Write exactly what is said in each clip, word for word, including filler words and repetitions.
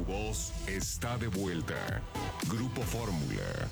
voz está de vuelta. Grupo Fórmula.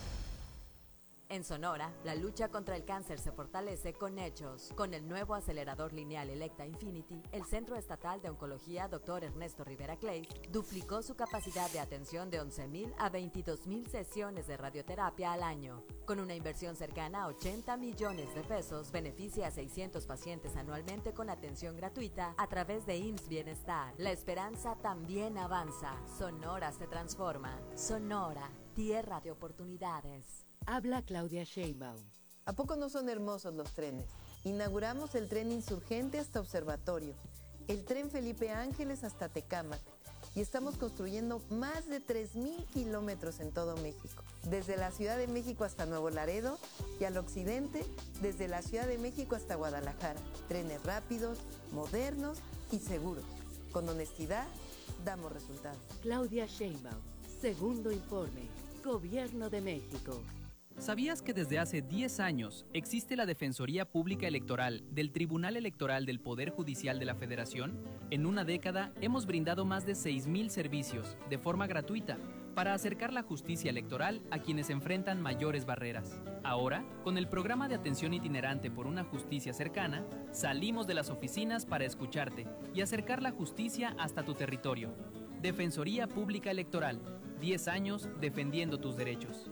En Sonora, la lucha contra el cáncer se fortalece con hechos. Con el nuevo acelerador lineal Electa Infinity, el Centro Estatal de Oncología doctor Ernesto Rivera Clay duplicó su capacidad de atención de once mil a veintidós mil sesiones de radioterapia al año. Con una inversión cercana a ochenta millones de pesos, beneficia a seiscientos pacientes anualmente con atención gratuita a través de I M S S Bienestar. La esperanza también avanza. Sonora se transforma. Sonora, tierra de oportunidades. Habla Claudia Sheinbaum. ¿A poco no son hermosos los trenes? Inauguramos el tren Insurgente hasta Observatorio, el tren Felipe Ángeles hasta Tecámac y estamos construyendo más de tres mil kilómetros en todo México. Desde la Ciudad de México hasta Nuevo Laredo y al occidente, desde la Ciudad de México hasta Guadalajara. Trenes rápidos, modernos y seguros. Con honestidad, damos resultados. Claudia Sheinbaum, segundo informe, Gobierno de México. ¿Sabías que desde hace diez años existe la Defensoría Pública Electoral del Tribunal Electoral del Poder Judicial de la Federación? En una década hemos brindado más de seis mil servicios de forma gratuita para acercar la justicia electoral a quienes enfrentan mayores barreras. Ahora, con el programa de atención itinerante por una justicia cercana, salimos de las oficinas para escucharte y acercar la justicia hasta tu territorio. Defensoría Pública Electoral, diez años defendiendo tus derechos.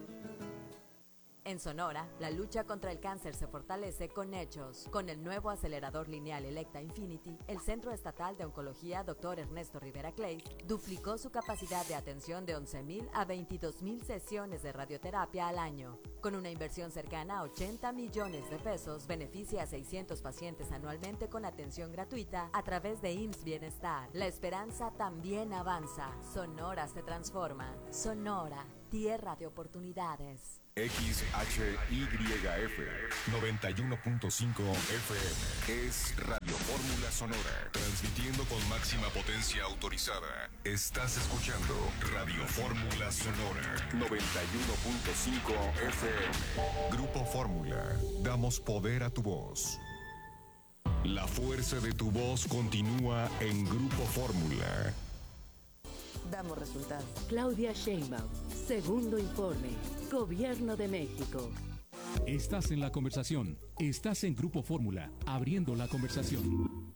En Sonora, la lucha contra el cáncer se fortalece con hechos. Con el nuevo acelerador lineal Electa Infinity, el Centro Estatal de Oncología doctor Ernesto Rivera Clay duplicó su capacidad de atención de once mil a veintidós mil sesiones de radioterapia al año. Con una inversión cercana a ochenta millones de pesos, beneficia a seiscientos pacientes anualmente con atención gratuita a través de I M S S Bienestar. La esperanza también avanza. Sonora se transforma. Sonora, tierra de oportunidades. X H Y F noventa y uno punto cinco F M es Radio Fórmula Sonora, transmitiendo con máxima potencia autorizada. Estás escuchando Radio Fórmula Sonora noventa y uno punto cinco F M. Grupo Fórmula, damos poder a tu voz. La fuerza de tu voz continúa en Grupo Fórmula. Damos resultados. Claudia Sheinbaum, segundo informe, Gobierno de México. Estás en la conversación. Estás en Grupo Fórmula, abriendo la conversación.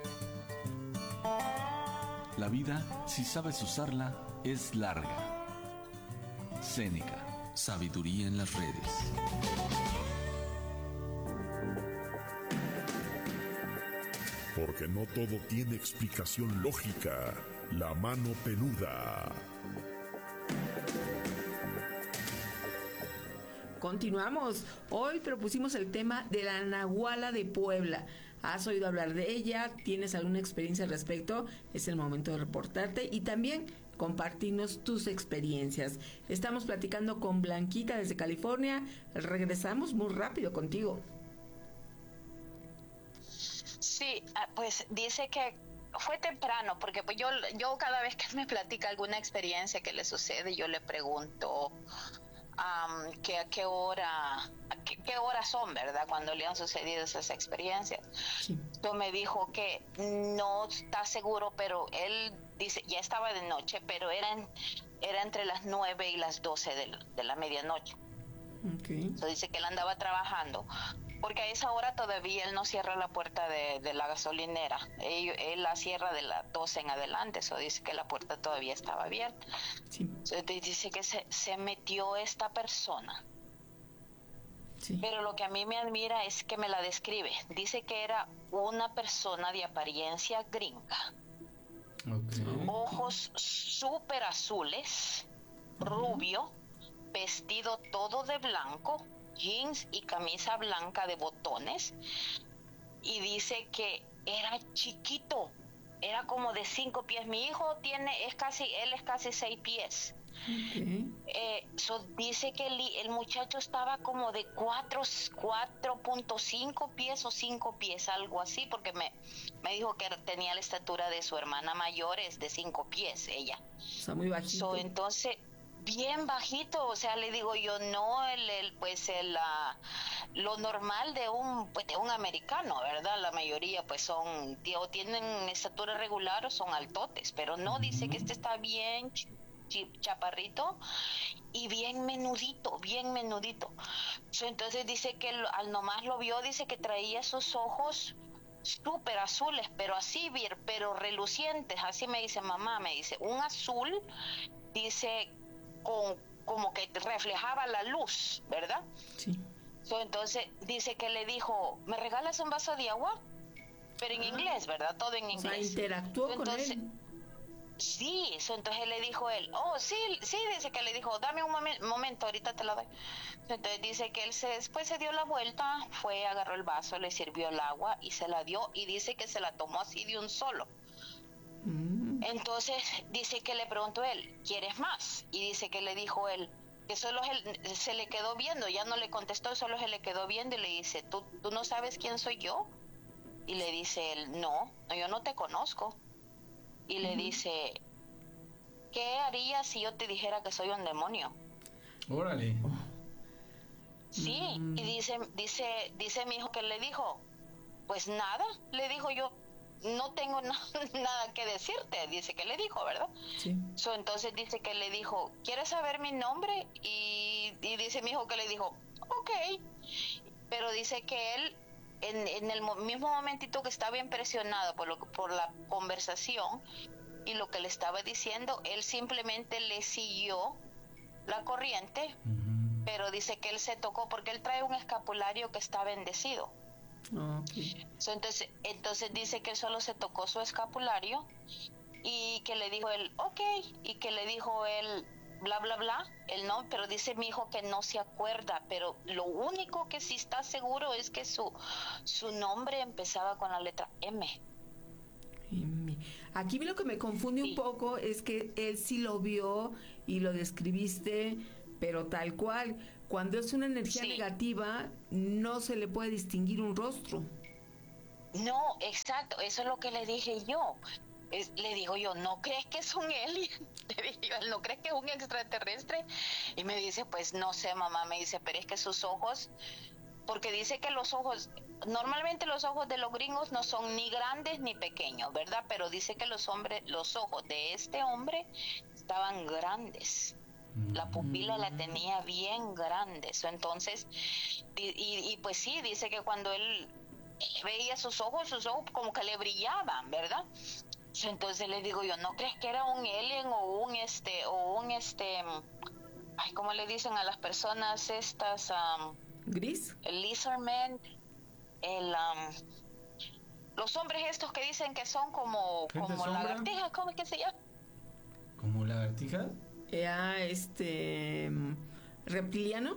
La vida, si sabes usarla, es larga. Séneca, sabiduría en las redes. Porque no todo tiene explicación lógica. La mano peluda. Continuamos. Hoy propusimos el tema de la Nahuala de Puebla. ¿Has oído hablar de ella? ¿Tienes alguna experiencia al respecto? Es el momento de reportarte y también compartirnos tus experiencias. Estamos platicando con Blanquita desde California. Regresamos muy rápido contigo. Sí, pues dice que fue temprano, porque pues yo, yo cada vez que me platica alguna experiencia que le sucede, yo le pregunto um, que a qué hora, a qué, qué horas son, ¿verdad? Cuando le han sucedido esas experiencias. Sí. Entonces me dijo que no está seguro, pero él dice, ya estaba de noche, pero era, en, era entre las nueve y las doce de, de la medianoche. Okay. Entonces dice que él andaba trabajando, porque a esa hora todavía él no cierra la puerta de, de la gasolinera. Él, él la cierra de las doce en adelante. Eso dice que la puerta todavía estaba abierta. Sí. Entonces dice que se, se metió esta persona. Sí. Pero lo que a mí me admira es que me la describe. Dice que era una persona de apariencia gringa. Okay. Ojos súper azules, uh-huh. Rubio, vestido todo de blanco, jeans y camisa blanca de botones, y dice que era chiquito, era como de cinco pies. Mi hijo tiene, es casi, él es casi seis pies. Okay. Eh, so dice que el, el muchacho estaba como de cuatro, cuatro punto cinco pies o cinco pies, algo así, porque me, me dijo que tenía la estatura de su hermana mayor, es de cinco pies ella. Está muy bajito. So, entonces bien bajito, o sea, le digo yo, no, el, el pues el uh, lo normal de un pues de un americano, ¿verdad? La mayoría pues son o tienen estatura regular o son altotes, pero no, uh-huh. Dice que este está bien ch- ch- chaparrito y bien menudito, bien menudito. So, entonces dice que el, al nomás lo vio, dice que traía sus ojos súper azules, pero así, pero relucientes, así me dice mamá, me dice, un azul, dice, con como que reflejaba la luz, ¿verdad? Sí. So, entonces dice que le dijo, ¿me regalas un vaso de agua? Pero en ah. inglés, ¿verdad? Todo en inglés. O sea, interactuó so, entonces, con él. Sí, so, entonces le dijo él, oh, sí, sí, dice que le dijo, dame un momen- momento, ahorita te lo doy. So, entonces dice que él se, después se dio la vuelta, fue, agarró el vaso, le sirvió el agua y se la dio y dice que se la tomó así de un solo. Mm. Entonces dice que le preguntó él, ¿quieres más? Y dice que le dijo él, que solo él, se le quedó viendo, ya no le contestó, solo se le quedó viendo y le dice, ¿tú, tú no sabes quién soy yo? Y le dice él, no, yo no te conozco. Y uh-huh. le dice, ¿qué harías si yo te dijera que soy un demonio? Órale. Sí, mm. y dice, dice, dice mi hijo que le dijo, pues nada, le dijo yo, no tengo na- nada que decirte, dice que le dijo, ¿verdad? Sí. So, entonces dice que le dijo, ¿quieres saber mi nombre? Y, y dice mi hijo que le dijo, ok, pero dice que él, en, en el mismo momentito que estaba impresionado por, lo, por la conversación y lo que le estaba diciendo, él simplemente le siguió la corriente, uh-huh. pero dice que él se tocó porque él trae un escapulario que está bendecido. Okay. So, entonces, entonces dice que él solo se tocó su escapulario y que le dijo él, ok, y que le dijo él, bla, bla, bla, él no, pero dice mi hijo que no se acuerda, pero lo único que sí está seguro es que su, su nombre empezaba con la letra M. M. Aquí lo que me confunde sí. un poco es que él sí lo vio y lo describiste, pero tal cual. Cuando es una energía sí. negativa, no se le puede distinguir un rostro. No, exacto, eso es lo que le dije yo. Es, le digo yo, ¿no crees que es un alien? Le dije yo, ¿no crees que es un extraterrestre? Y me dice, pues no sé, mamá, me dice, pero es que sus ojos, porque dice que los ojos, normalmente los ojos de los gringos no son ni grandes ni pequeños, ¿verdad? Pero dice que los hombres, los ojos de este hombre estaban grandes. La pupila la tenía bien grande, eso entonces, y, y, y pues sí, dice que cuando él veía sus ojos, sus ojos como que le brillaban, ¿verdad? Entonces le digo yo, ¿no crees que era un alien o un este, o un este, ay, ¿cómo le dicen a las personas estas? Um, ¿Gris? El lizardman, el, um, los hombres estos que dicen que son como, como lagartijas, ¿cómo es que se llama? ¿Como lagartijas? Ya, este, reptiliano.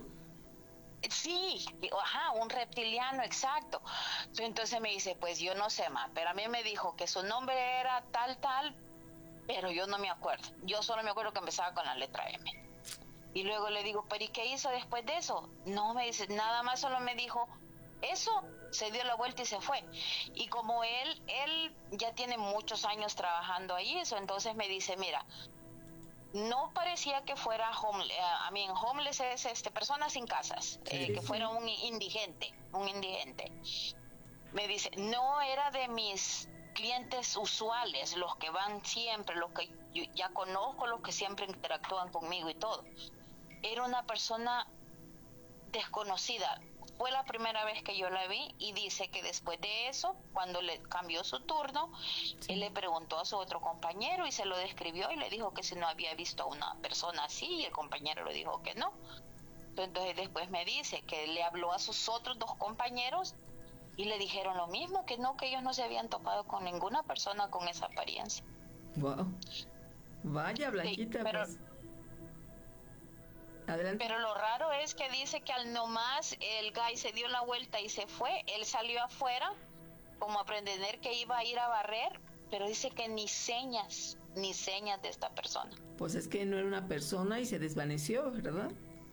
Sí, ajá, un reptiliano, exacto. Entonces me dice, pues yo no sé más, pero a mí me dijo que su nombre era tal, tal, pero yo no me acuerdo. Yo solo me acuerdo que empezaba con la letra M. Y luego le digo, ¿pero y qué hizo después de eso? No, me dice, nada más, solo me dijo eso, se dio la vuelta y se fue. Y como él, él ya tiene muchos años trabajando ahí, eso, entonces me dice, mira, no parecía que fuera homeless, a mí homeless es este, personas sin casas, sí, eh, que sí. fuera un indigente, un indigente. Me dice, no era de mis clientes usuales, los que van siempre, los que yo ya conozco, los que siempre interactúan conmigo y todo. Era una persona desconocida. Fue la primera vez que yo la vi y dice que después de eso, cuando le cambió su turno, sí. él le preguntó a su otro compañero y se lo describió y le dijo que si no había visto a una persona así y el compañero le dijo que no. Entonces después me dice que le habló a sus otros dos compañeros y le dijeron lo mismo, que no, que ellos no se habían topado con ninguna persona con esa apariencia. Wow. Vaya, Blanquita, sí, pero, pues. Adelante. Pero lo raro es que dice que al nomás el guy se dio la vuelta y se fue, él salió afuera como a pretender que iba a ir a barrer, pero dice que ni señas, ni señas de esta persona. Pues es que no era una persona y se desvaneció, ¿verdad?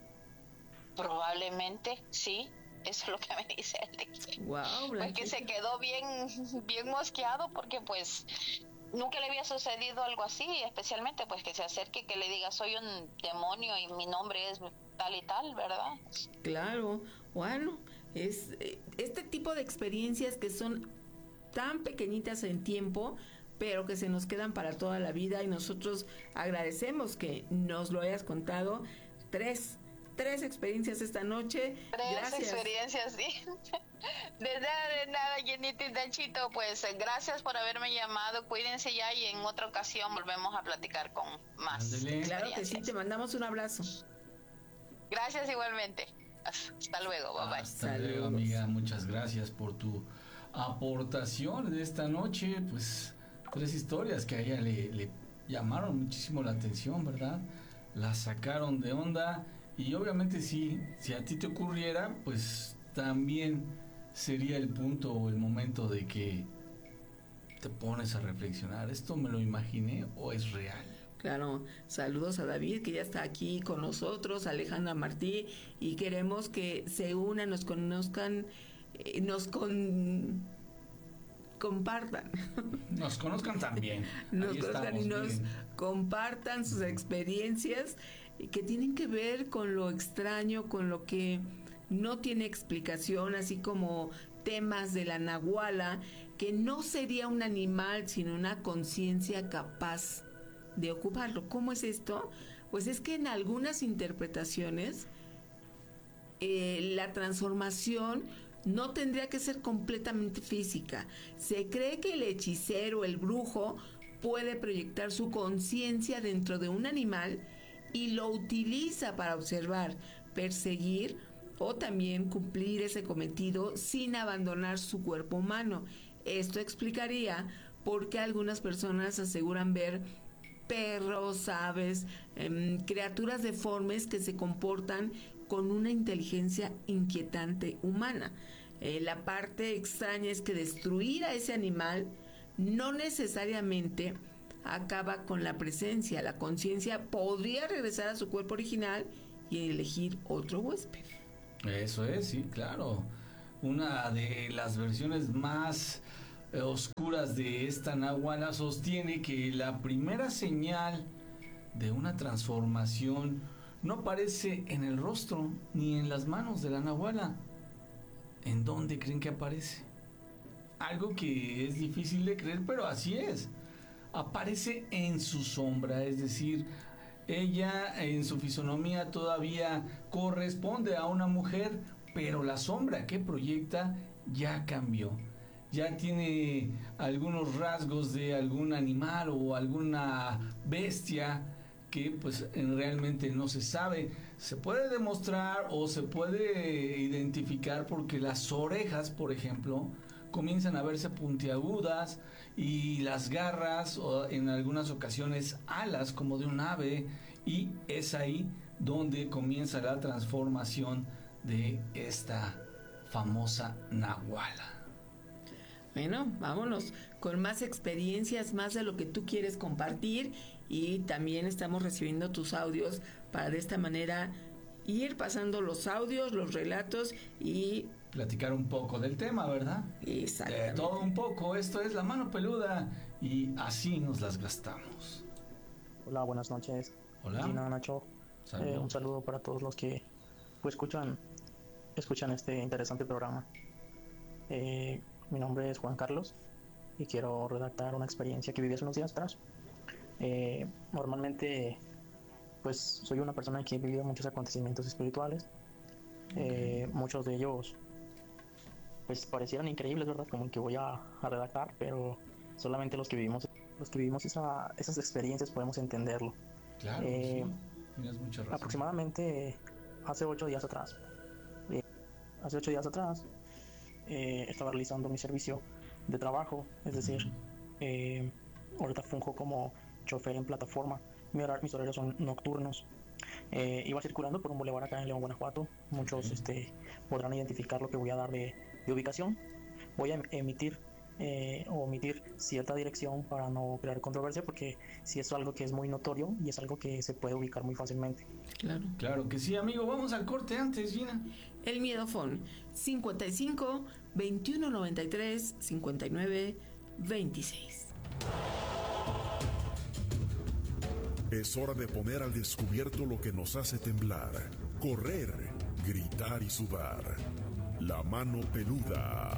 Probablemente, sí, eso es lo que me dice él. Wow, pues que se quedó bien, bien mosqueado porque pues nunca le había sucedido algo así, especialmente pues que se acerque, que le diga soy un demonio y mi nombre es tal y tal, ¿verdad? Claro, bueno, es este tipo de experiencias que son tan pequeñitas en tiempo, pero que se nos quedan para toda la vida, y nosotros agradecemos que nos lo hayas contado. Tres, tres experiencias esta noche. Tres Gracias. experiencias, sí. De nada, de nada, Jenita y Nachito, pues gracias por haberme llamado, cuídense ya y en otra ocasión volvemos a platicar con más experiencias. Claro que sí, te mandamos un abrazo. Gracias igualmente. Hasta luego, bye bye. Hasta luego, amiga, muchas gracias por tu aportación de esta noche. Pues tres historias que a ella le, le llamaron muchísimo la atención, ¿verdad? La sacaron de onda, y obviamente sí, si a ti te ocurriera, pues también sería el punto o el momento de que te pones a reflexionar, ¿esto me lo imaginé o es real? Claro, saludos a David, que ya está aquí con nosotros, Alejandra Martí, y queremos que se unan, nos conozcan, eh, nos con... compartan. Nos conozcan también. Nos Ahí conozcan estamos, y nos miren. compartan sus experiencias que tienen que ver con lo extraño, con lo que no tiene explicación, así como temas de la nahuala, que no sería un animal, sino una conciencia capaz de ocuparlo. ¿Cómo es esto? Pues es que en algunas interpretaciones eh, la transformación no tendría que ser completamente física. Se cree que el hechicero, el brujo, puede proyectar su conciencia dentro de un animal y lo utiliza para observar, perseguir o también cumplir ese cometido sin abandonar su cuerpo humano. Esto explicaría por qué algunas personas aseguran ver perros, aves, eh, criaturas deformes que se comportan con una inteligencia inquietante humana. Eh, la parte extraña es que destruir a ese animal no necesariamente acaba con la presencia. La conciencia podría regresar a su cuerpo original y elegir otro huésped. Eso es, sí, claro. Una de las versiones más eh, oscuras de esta nahuala sostiene que la primera señal de una transformación no aparece en el rostro ni en las manos de la nahuala. ¿En dónde creen que aparece? Algo que es difícil de creer, pero así es. Aparece en su sombra, es decir, ella en su fisonomía todavía corresponde a una mujer, pero la sombra que proyecta ya cambió. Ya tiene algunos rasgos de algún animal o alguna bestia que pues realmente no se sabe. Se puede demostrar o se puede identificar porque las orejas, por ejemplo, comienzan a verse puntiagudas, y las garras o en algunas ocasiones alas como de un ave, y es ahí donde comienza la transformación de esta famosa nahuala. Bueno, vámonos con más experiencias, más de lo que tú quieres compartir, y también estamos recibiendo tus audios para de esta manera ir pasando los audios, los relatos y platicar un poco del tema, ¿verdad? Exactamente. De todo un poco. Esto es La Mano Peluda y así nos las gastamos. Hola, buenas noches. Hola. Gina, Nacho. Eh, un saludo para todos los que pues, escuchan, escuchan este interesante programa. Eh, mi nombre es Juan Carlos y quiero redactar una experiencia que viví hace unos días atrás. Eh, normalmente, pues soy una persona que he vivido muchos acontecimientos espirituales. Eh, muchos de ellos pues parecieran increíbles, ¿verdad? Como el que voy a, a redactar, pero solamente los que vivimos los que vivimos esa, esas experiencias podemos entenderlo. Claro, eh, sí. Tienes mucha razón. Aproximadamente hace ocho días atrás eh, hace ocho días atrás eh, estaba realizando mi servicio de trabajo, es decir, eh, ahorita funjo como chofer en plataforma. Mi hora, mis horarios son nocturnos. Eh, iba circulando por un bulevar acá en León, Guanajuato. Muchos uh-huh. este, podrán identificar lo que voy a dar de, de ubicación. Voy a emitir eh, o omitir cierta dirección para no crear controversia, porque si es algo que es muy notorio y es algo que se puede ubicar muy fácilmente. Claro. Claro que sí, amigo. Vamos al corte antes, Gina. El miedofón cincuenta y cinco, veintiuno noventa y tres, cincuenta y nueve, veintiséis. Es hora de poner al descubierto lo que nos hace temblar, correr, gritar y sudar. La mano peluda.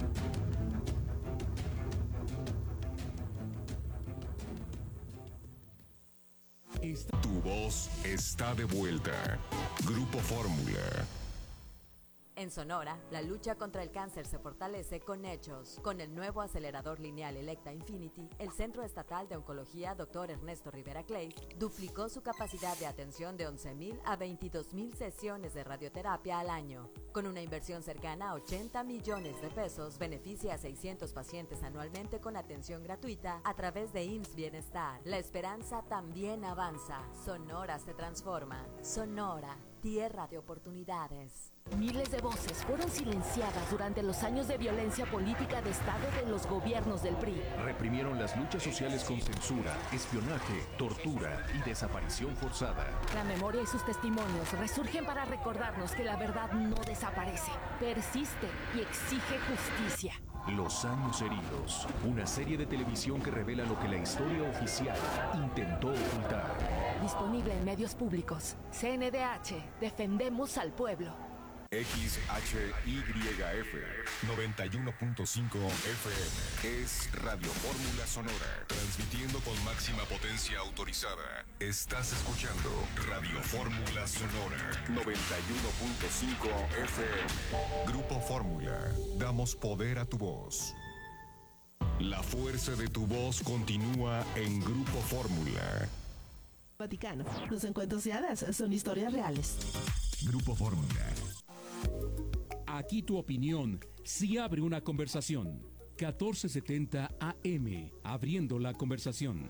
Tu voz está de vuelta. Grupo Fórmula. En Sonora, la lucha contra el cáncer se fortalece con hechos. Con el nuevo acelerador lineal Electa Infinity, el Centro Estatal de Oncología doctor Ernesto Rivera Clay duplicó su capacidad de atención de once mil a veintidós mil sesiones de radioterapia al año. Con una inversión cercana a ochenta millones de pesos, beneficia a seiscientos pacientes anualmente con atención gratuita a través de I M S S Bienestar. La esperanza también avanza. Sonora se transforma. Sonora, tierra de oportunidades. Miles de voces fueron silenciadas durante los años de violencia política de Estado de los gobiernos del P R I. Reprimieron las luchas sociales con censura, espionaje, tortura y desaparición forzada. La memoria y sus testimonios resurgen para recordarnos que la verdad no desaparece, persiste y exige justicia. Los años heridos, una serie de televisión que revela lo que la historia oficial intentó ocultar. Disponible en medios públicos. C N D H, defendemos al pueblo. X H Y F noventa y uno punto cinco F M es Radio Fórmula Sonora, transmitiendo con máxima potencia autorizada. Estás escuchando Radio Fórmula Sonora noventa y uno punto cinco F M. Grupo Fórmula, damos poder a tu voz. La fuerza de tu voz continúa en Grupo Fórmula. Vaticano, los encuentros de hadas son historias reales. Grupo Fórmula. Aquí tu opinión sí abre una conversación. catorce setenta A M, abriendo la conversación.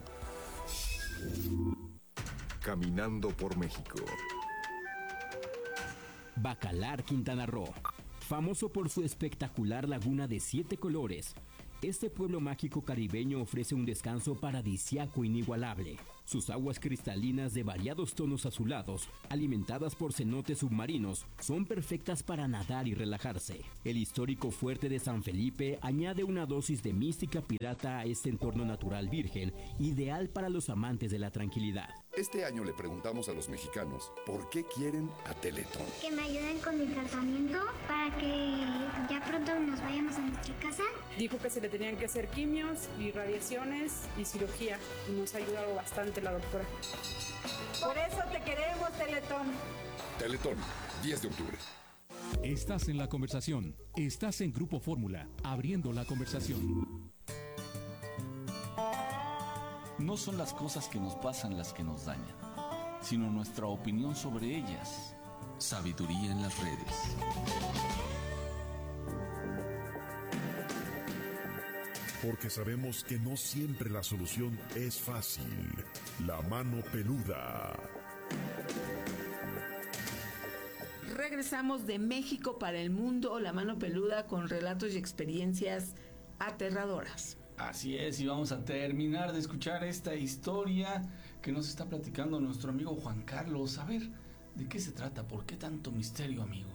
Caminando por México. Bacalar, Quintana Roo. Famoso por su espectacular laguna de siete colores, este pueblo mágico caribeño ofrece un descanso paradisíaco inigualable. Sus aguas cristalinas de variados tonos azulados, alimentadas por cenotes submarinos, son perfectas para nadar y relajarse. El histórico fuerte de San Felipe añade una dosis de mística pirata a este entorno natural virgen, ideal para los amantes de la tranquilidad. Este año le preguntamos a los mexicanos por qué quieren a Teletón. Que me ayuden con mi tratamiento para que ya pronto nos vayamos a nuestra casa. Dijo que se le tenían que hacer quimios y radiaciones y cirugía. Y nos ha ayudado bastante la doctora. Por eso te queremos, Teletón. Teletón, diez de octubre. Estás en la conversación. Estás en Grupo Fórmula, abriendo la conversación. No son las cosas que nos pasan las que nos dañan, sino nuestra opinión sobre ellas. Sabiduría en las redes. Porque sabemos que no siempre la solución es fácil. La mano peluda. Regresamos de México para el mundo, la mano peluda, con relatos y experiencias aterradoras. Así es, y vamos a terminar de escuchar esta historia que nos está platicando nuestro amigo Juan Carlos. A ver, ¿de qué se trata? ¿Por qué tanto misterio, amigo?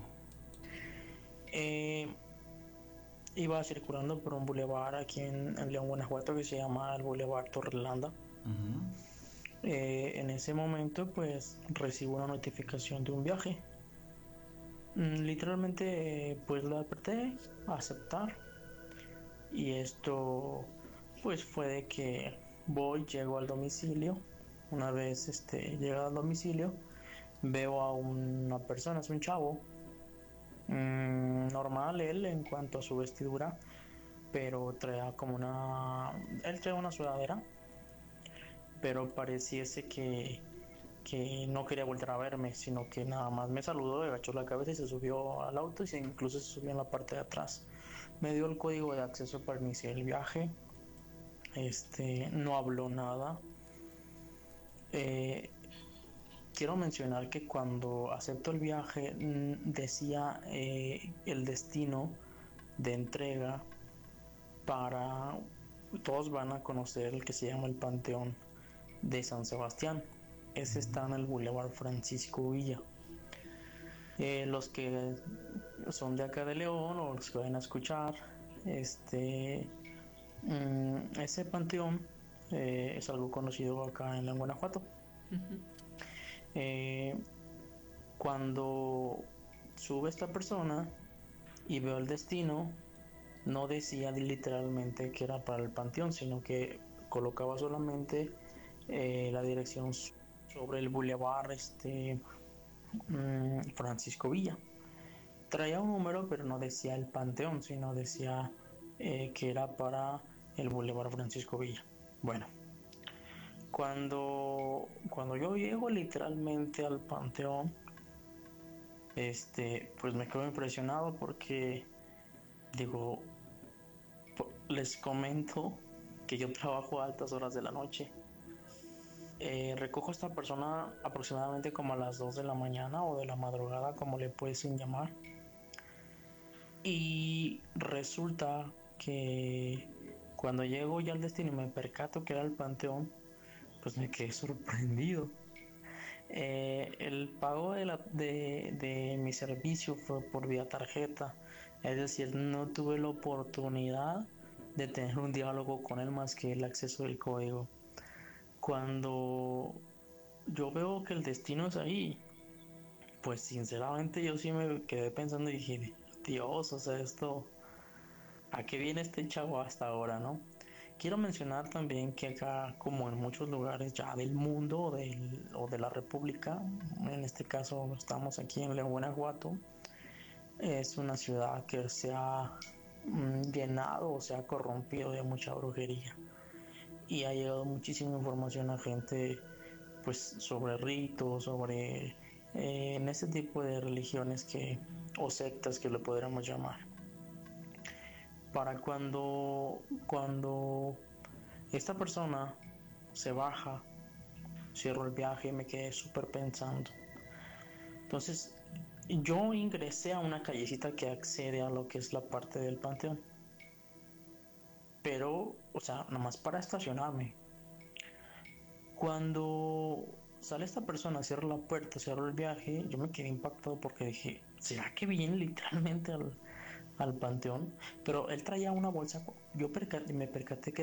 Eh, iba circulando por un bulevar aquí en, en León, Guanajuato, que se llama el Boulevard Torrelanda. Uh-huh. Eh, en ese momento, pues, recibo una notificación de un viaje. Mm, literalmente, pues, la apreté a aceptar. Y esto, pues, fue de que voy, llego al domicilio. Una vez este, llegado al domicilio, veo a una persona, es un chavo, mmm, normal él en cuanto a su vestidura, pero traía como una... Él traía una sudadera, pero pareciese que, que no quería volver a verme, sino que nada más me saludó, agachó la cabeza y se subió al auto y se, incluso se subió en la parte de atrás. Me dio el código de acceso para iniciar el viaje. Este, no habló nada. Eh, quiero mencionar que cuando acepto el viaje decía eh, el destino de entrega para... Todos van a conocer el que se llama el Panteón de San Sebastián. Ese está en el Boulevard Francisco Villa. Eh, los que son de acá de León o los que vayan a escuchar, este mmm, ese panteón eh, es algo conocido acá en Guanajuato. Uh-huh. eh, cuando sube esta persona y veo el destino, no decía literalmente que era para el panteón, sino que colocaba solamente eh, la dirección sobre el bulevar este, mmm, Francisco Villa. Traía un número, pero no decía el panteón, sino decía eh, que era para el bulevar Francisco Villa. Bueno, cuando, cuando yo llego literalmente al panteón, este, pues me quedo impresionado porque digo, les comento que yo trabajo a altas horas de la noche. Eh, recojo a esta persona aproximadamente como a las dos de la mañana o de la madrugada, como le pueden llamar. Y resulta que cuando llego ya al destino y me percato que era el panteón, pues me quedé sorprendido. Eh, el pago de, la, de, de mi servicio fue por vía tarjeta, es decir, no tuve la oportunidad de tener un diálogo con él más que el acceso del código. Cuando yo veo que el destino es ahí, pues sinceramente yo sí me quedé pensando y dije, Dios, o sea, esto, ¿a qué viene este chavo hasta ahora, no? Quiero mencionar también que acá, como en muchos lugares ya del mundo o, del, o de la República, en este caso estamos aquí en León, Guanajuato, es una ciudad que se ha mmm, llenado o se ha corrompido de mucha brujería y ha llegado muchísima información a gente pues sobre ritos, sobre eh, en ese tipo de religiones que o sectas que lo podríamos llamar. Para cuando cuando esta persona se baja, cierro el viaje y me quedé súper pensando. Entonces yo ingresé a una callecita que accede a lo que es la parte del panteón, pero, o sea, nomás para estacionarme. Cuando sale esta persona, cierra la puerta, cierra el viaje, yo me quedé impactado porque dije, ¿será que viene literalmente al, al panteón? Pero él traía una bolsa, yo percaté, me percaté que